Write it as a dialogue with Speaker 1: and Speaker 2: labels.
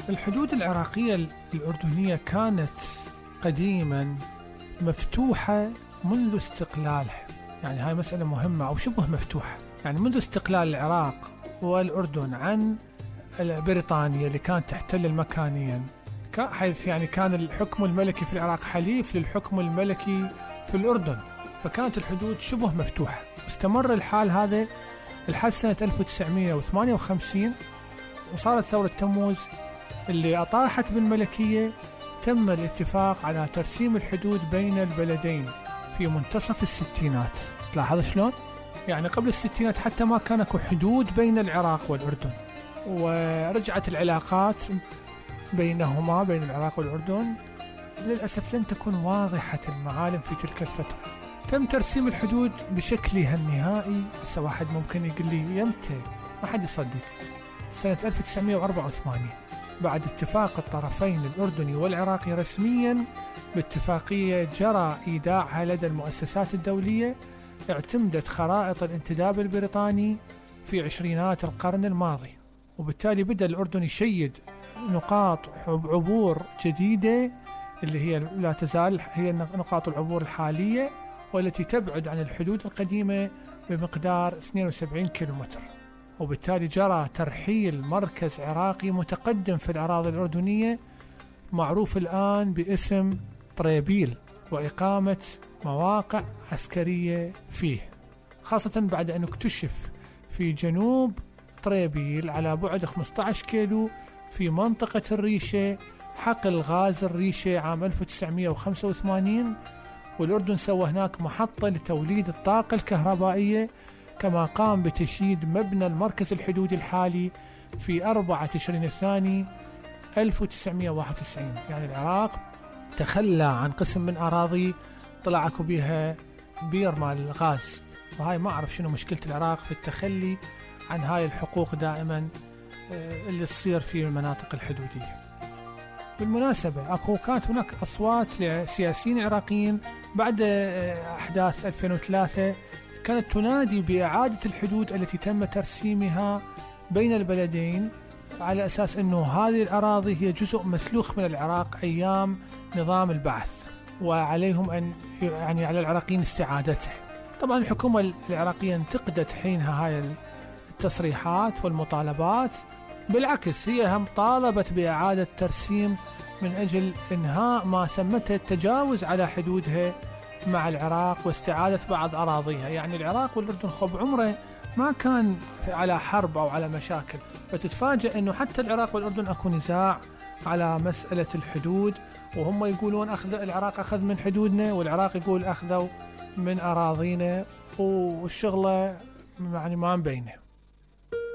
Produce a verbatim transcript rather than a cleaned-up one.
Speaker 1: الحدود العراقية الأردنية كانت قديما مفتوحة منذ استقلالها، يعني هاي مسألة مهمة، أو شبه مفتوحة. يعني منذ استقلال العراق والأردن عن بريطانيا اللي كانت تحتل مكانيا، حيث يعني كان الحكم الملكي في العراق حليف للحكم الملكي في الأردن، فكانت الحدود شبه مفتوحة. استمر الحال هذا لحد سنة ألف وتسعمائة وثمانية وخمسين، وصارت ثورة تموز اللي أطاحت بالملكية. تم الاتفاق على ترسيم الحدود بين البلدين في منتصف الستينات. تلاحظ شلون؟ يعني قبل الستينات حتى ما كان اكو حدود بين العراق والأردن، ورجعت العلاقات بينهما بين العراق والأردن للأسف لم تكن واضحة المعالم في تلك الفترة. تم ترسيم الحدود بشكلها النهائي، هسه واحد ممكن يقول لي يمتى، ما حد يصدق، سنة ألف وتسعمائة وأربعة وثمانين بعد اتفاق الطرفين الأردني والعراقي رسميا باتفاقية جرى إيداعها لدى المؤسسات الدولية، اعتمدت خرائط الانتداب البريطاني في عشرينات القرن الماضي، وبالتالي بدأ الأردن يشيد نقاط عبور جديدة اللي هي لا تزال هي نقاط العبور الحالية، والتي تبعد عن الحدود القديمة بمقدار اثنين وسبعين كيلومتر. وبالتالي جرى ترحيل مركز عراقي متقدم في الأراضي الأردنية معروف الآن باسم طريبيل، وإقامة مواقع عسكرية فيه، خاصة بعد أن اكتشف في جنوب طريبيل على بعد خمسة عشر كيلو في منطقة الريشة حقل غاز الريشة عام ألف وتسعمائة وخمسة وثمانين، والأردن سوى هناك محطة لتوليد الطاقة الكهربائية، كما قام بتشييد مبنى المركز الحدودي الحالي في أربعة تشرين الثاني ألف وتسعمائة وواحد وتسعين. يعني العراق تخلى عن قسم من أراضي طلع اكو بيها بير مال الغاز، وهاي ما أعرف شنو مشكلة العراق في التخلي عن هاي الحقوق دائما اللي تصير في المناطق الحدودية. بالمناسبة أكو كانت هناك أصوات لسياسيين عراقيين بعد أحداث ألفين وثلاثة كانت تنادي بإعادة الحدود التي تم ترسيمها بين البلدين، على أساس أنه هذه الأراضي هي جزء مسلوخ من العراق أيام نظام البعث، وعليهم أن يعني على العراقيين استعادتها. طبعا الحكومة العراقية انتقدت حينها هاي التصريحات والمطالبات، بالعكس هي هم طالبت بإعادة ترسيم من أجل إنهاء ما سمته التجاوز على حدودها مع العراق واستعادة بعض أراضيها. يعني العراق والأردن خب عمره ما كان على حرب أو على مشاكل، فتتفاجأ أنه حتى العراق والأردن أكو نزاع على مسألة الحدود، وهم يقولون أخذ العراق أخذ من حدودنا، والعراق يقول أخذوا من أراضينا، والشغلة يعني ما مبينه.